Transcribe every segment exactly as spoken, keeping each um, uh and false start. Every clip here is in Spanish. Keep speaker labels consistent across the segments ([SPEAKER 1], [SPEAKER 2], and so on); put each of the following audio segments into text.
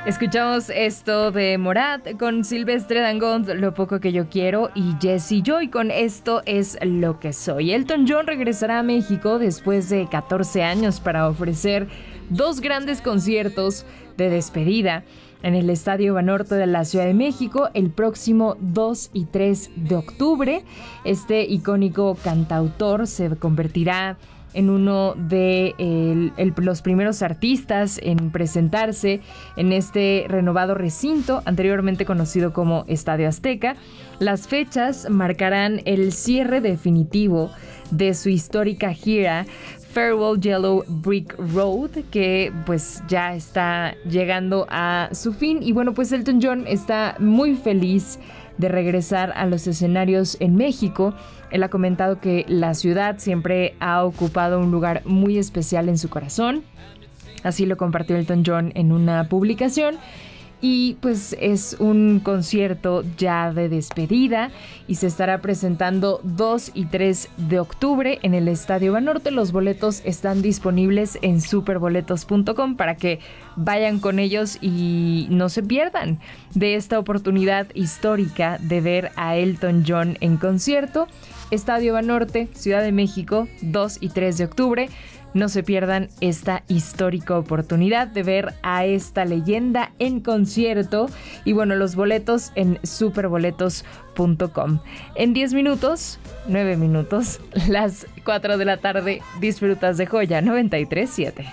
[SPEAKER 1] Escuchamos esto de Morat con Silvestre Dangond, Lo poco que yo quiero, y Jessie Joy con Esto es lo que soy. Elton John regresará a México después de catorce años para ofrecer dos grandes conciertos de despedida en el Estadio Banorte de la Ciudad de México el próximo dos y tres de octubre. Este icónico cantautor se convertirá en uno de el, el, los primeros artistas en presentarse en este renovado recinto, anteriormente conocido como Estadio Azteca. Las fechas marcarán el cierre definitivo de su histórica gira Farewell Yellow Brick Road, que pues ya está llegando a su fin. Y bueno, pues Elton John está muy feliz de regresar a los escenarios en México. Él ha comentado que la ciudad siempre ha ocupado un lugar muy especial en su corazón. Así lo compartió Elton John en una publicación. Y pues es un concierto ya de despedida y se estará presentando dos y tres de octubre en el Estadio Banorte. Los boletos están disponibles en superboletos punto com para que vayan con ellos y no se pierdan de esta oportunidad histórica de ver a Elton John en concierto. Estadio Banorte, Ciudad de México, dos y tres de octubre. No se pierdan esta histórica oportunidad de ver a esta leyenda en concierto. Y bueno, los boletos en superboletos punto com. En diez minutos, nueve minutos, las cuatro de la tarde, disfrutas de Joya noventa y tres siete.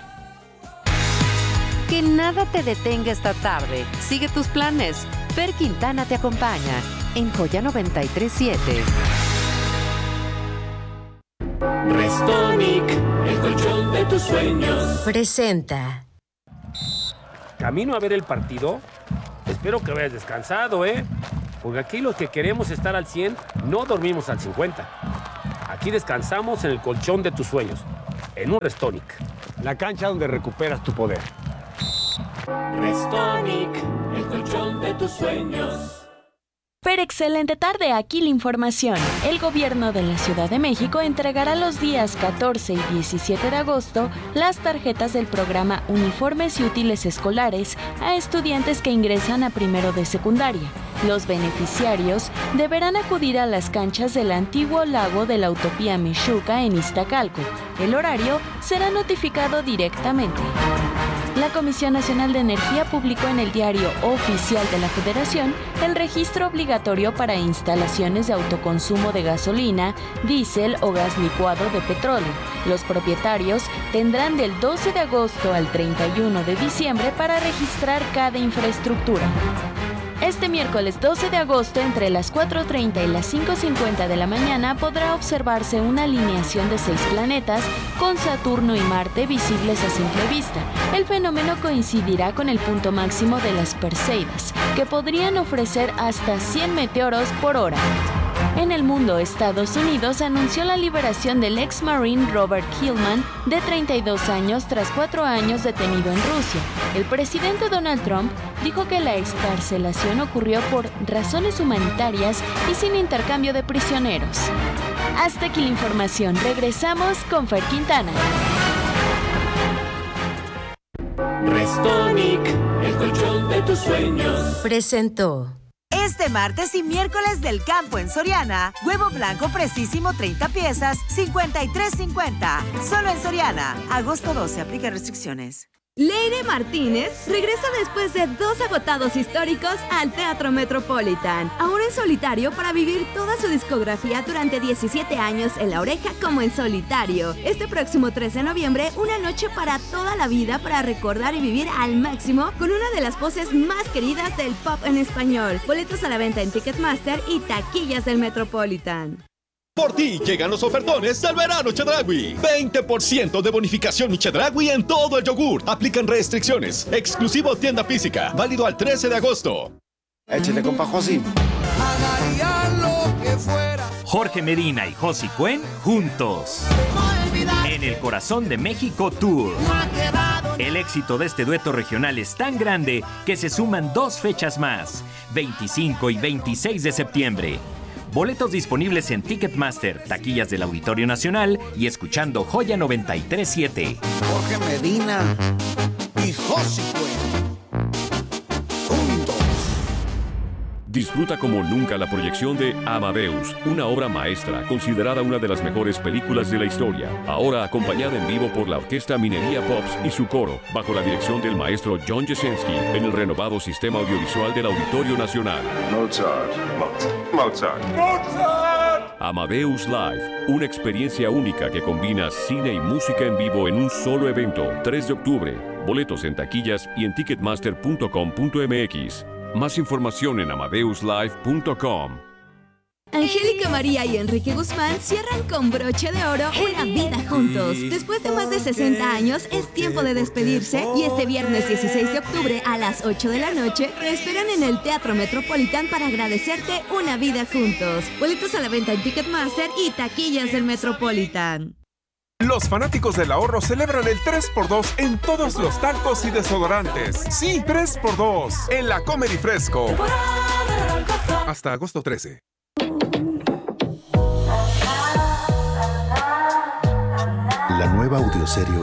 [SPEAKER 2] Que nada te detenga esta tarde. Sigue tus planes. Fer Quintana te acompaña en Joya noventa y tres siete.
[SPEAKER 3] Restonic, el colchón de tus sueños.
[SPEAKER 2] Presenta.
[SPEAKER 4] ¿Camino a ver el partido? Espero que hayas descansado, ¿eh? Porque aquí los que queremos estar al cien, no dormimos al cincuenta. Aquí descansamos en el colchón de tus sueños, en un Restonic.
[SPEAKER 5] La cancha donde recuperas tu poder.
[SPEAKER 3] Restonic, el colchón de tus sueños.
[SPEAKER 6] Pero excelente tarde, aquí la información. El gobierno de la Ciudad de México entregará los días catorce y diecisiete de agosto las tarjetas del programa Uniformes y Útiles Escolares a estudiantes que ingresan a primero de secundaria. Los beneficiarios deberán acudir a las canchas del antiguo lago de la Utopía Mixhuca en Iztacalco. El horario será notificado directamente. La Comisión Nacional de Energía publicó en el Diario Oficial de la Federación el registro obligatorio para instalaciones de autoconsumo de gasolina, diésel o gas licuado de petróleo. Los propietarios tendrán del doce de agosto al treinta y uno de diciembre para registrar cada infraestructura. Este miércoles doce de agosto, entre las cuatro treinta y las cinco cincuenta de la mañana, podrá observarse una alineación de seis planetas con Saturno y Marte visibles a simple vista. El fenómeno coincidirá con el punto máximo de las Perseidas, que podrían ofrecer hasta cien meteoros por hora. En el mundo, Estados Unidos anunció la liberación del ex marine Robert Hillman, de treinta y dos años, tras cuatro años detenido en Rusia. El presidente Donald Trump dijo que la excarcelación ocurrió por razones humanitarias y sin intercambio de prisioneros. Hasta aquí la información. Regresamos con Fer Quintana.
[SPEAKER 3] Restonic, el colchón de tus sueños.
[SPEAKER 2] Presentó.
[SPEAKER 7] Este martes y miércoles del campo en Soriana, huevo blanco precisísimo treinta piezas, cincuenta y tres cincuenta. Solo en Soriana. Agosto doce, aplica restricciones.
[SPEAKER 8] Leire Martínez regresa después de dos agotados históricos al Teatro Metropolitan, ahora en solitario para vivir toda su discografía durante diecisiete años en La Oreja como en solitario. Este próximo tres de noviembre, una noche para toda la vida para recordar y vivir al máximo con una de las voces más queridas del pop en español. Boletos a la venta en Ticketmaster y taquillas del Metropolitan.
[SPEAKER 9] Por ti llegan los ofertones del verano Chedraui. veinte por ciento de bonificación Chedraui en todo el yogur. Aplican restricciones. Exclusivo tienda física. Válido al trece de agosto.
[SPEAKER 5] Échale, compa Josi.
[SPEAKER 10] Jorge Medina y Josi Cuen juntos. En el Corazón de México Tour. El éxito de este dueto regional es tan grande que se suman dos fechas más. veinticinco y veintiséis de septiembre. Boletos disponibles en Ticketmaster, taquillas del Auditorio Nacional y escuchando Joya noventa y tres siete.
[SPEAKER 11] Jorge Medina y Josi Cuen. Disfruta como nunca la proyección de Amadeus, una obra maestra considerada una de las mejores películas de la historia. Ahora acompañada en vivo por la Orquesta Minería Pops y su coro, bajo la dirección del maestro John Jasenski, en el renovado sistema audiovisual del Auditorio Nacional.
[SPEAKER 12] Mozart, Mozart, Mozart, Mozart.
[SPEAKER 11] Amadeus Live, una experiencia única que combina cine y música en vivo en un solo evento. tres de octubre. Boletos en taquillas y en ticketmaster punto com punto m x. Más información en amadeus live punto com.
[SPEAKER 8] Angélica María y Enrique Guzmán cierran con broche de oro una vida juntos. Después de más de sesenta años, es tiempo de despedirse y este viernes dieciséis de octubre a las ocho de la noche te esperan en el Teatro Metropolitan para agradecerte una vida juntos. Boletos a la venta en Ticketmaster y taquillas del Metropolitan.
[SPEAKER 13] Los fanáticos del ahorro celebran el tres por dos en todos los talcos y desodorantes. Sí, tres por dos en la Comer y Fresco. Hasta agosto trece.
[SPEAKER 14] La nueva audioserie